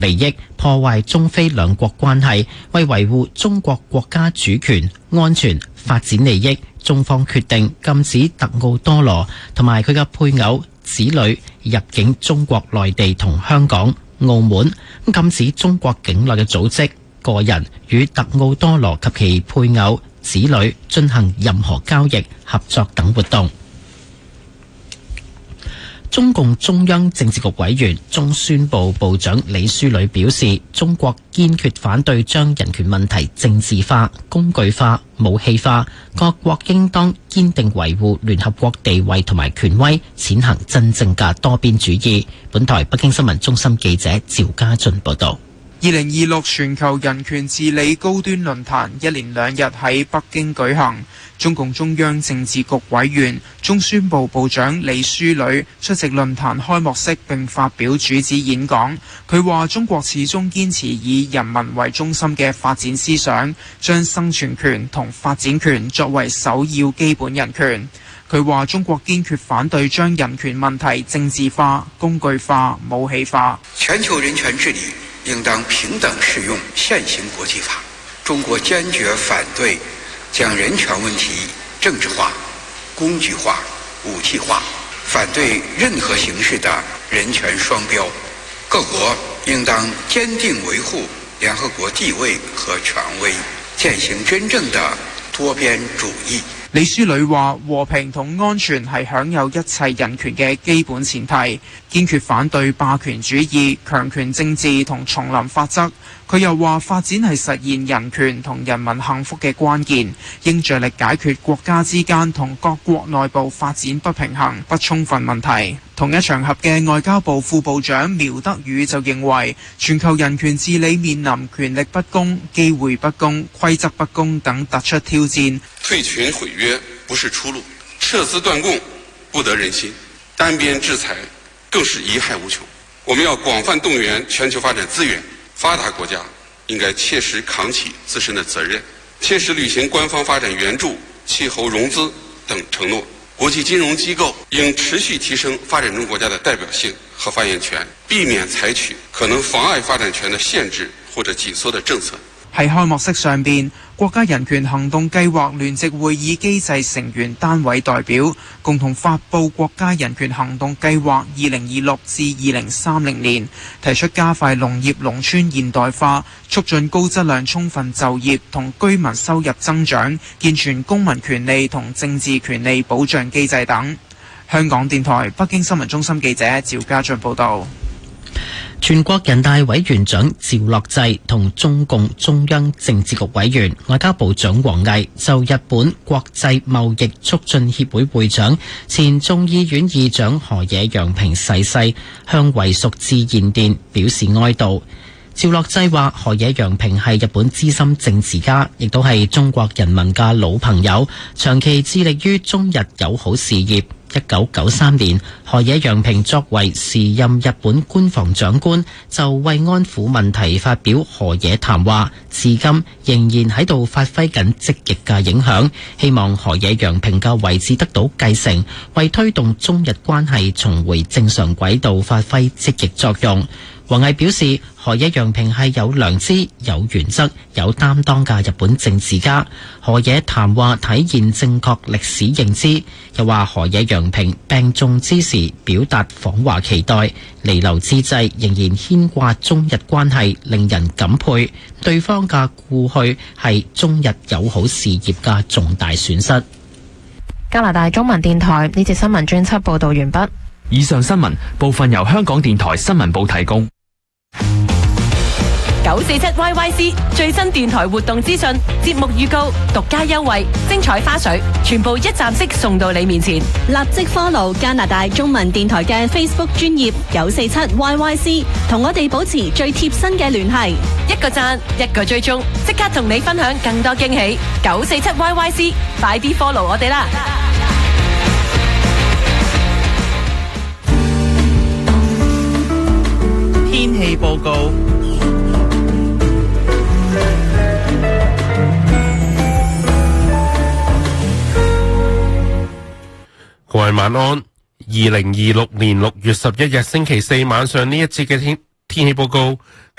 利益，破壞中非兩國關係，為維護中國國家主權、安全、發展利益，中方決定禁止特奧多羅同埋佢嘅配偶、子女入境中國內地同香港、澳門，禁止中國境內嘅組織、個人與特奧多羅及其配偶、子女進行任何交易、合作等活動。中共中央政治局委員、中宣部部長李書磊表示，中國堅決反對將人權問題政治化、工具化、武器化，各國應當堅定維護聯合國地位同埋權威，踐行真正嘅多邊主義。本台北京新聞中心記者趙家俊報道。 2026全球人權治理高端論壇一連2日喺北京舉行，中共中央政治局委員、中宣部部長李書磊出席論壇開幕式並發表主旨演講。佢話：中國始終堅持以人民為中心嘅發展思想，將生存權同發展權作為首要基本人權。佢話：中國堅決反對將人權問題政治化、工具化、武器化。 全球人權治理應當平等適用現行國際法。中國堅決反對將人權問題政治化、工具化、武器化，反對任何形式的人權雙標。各國應當堅定維護聯合國地位和權威，踐行真正的多邊主義。 李書磊話：和平同安全係享有一切人權嘅基本前提，堅決反對霸權主義、強權政治同叢林法則。佢又話：發展係實現人權同人民幸福嘅關鍵，應着力解決國家之間同各國內部發展不平衡、不充分問題。同一場合嘅外交部副部長苗德宇就認為，全球人權治理面臨權力不公、機會不公、規則不公等突出挑戰。 退群毀約不是出路，撤資斷供不得人心，單邊制裁更是貽害無窮。我們要廣泛動員全球發展資源，發達國家應該切實扛起自身的責任，切實履行官方發展援助、氣候融資等承諾。國際金融機構應持續提升發展中國家的代表性和發言權，避免採取可能妨礙發展權的限制或者緊縮的政策。 喺開幕式上邊，國家人權行動計劃聯席會議機制成員單位代表共同發布國家人權行動計劃2026至2030年，提出加快農業農村現代化，促進高質量充分就業同居民收入增長，健全公民權利同政治權利保障機制等。香港電台北京新聞中心記者趙家俊報道。 全國人大委員長趙樂際同中共中央政治局委員、外交部長王毅就日本國際貿易促進協會會長、前眾議院議長河野洋平逝世，向遺屬致唁電，表示哀悼。趙樂際話：河野洋平係日本資深政治家，亦都係中國人民嘅老朋友，長期致力於中日友好事業。1993年，河野洋平作為時任日本官房長官，就慰安婦問題發表河野談話，至今仍然喺度發揮緊積極嘅影響。希望河野洋平嘅位置得到繼承，為推動中日關係重回正常軌道發揮積極作用。王毅表示，河野洋平係有良知、有原則、有擔當嘅日本政治家。河野談話體現正確歷史認知，又話河野洋平病重之時表達訪華期待，彌留之際仍然牽掛中日關係，令人感佩。對方嘅故去係中日友好事業嘅重大損失。 加拿大中文電台呢節新聞專輯報導完畢。 以上新聞部分由香港電台新聞部提供。 947YYC 最新電台活動資訊、節目預告、獨家優惠、精彩花絮，全部一站式送到你面前。 立即 follow 加拿大中文電台嘅 Facebook 專頁947YYC， 同我哋保持最貼身嘅聯繫。 一個讚，一個追蹤，即刻同你分享更多驚喜。947YYC， 快啲 follow 我哋啦！ 天氣報告。 各位晚安。2026年6月11日星期四晚上呢一節嘅天氣報告。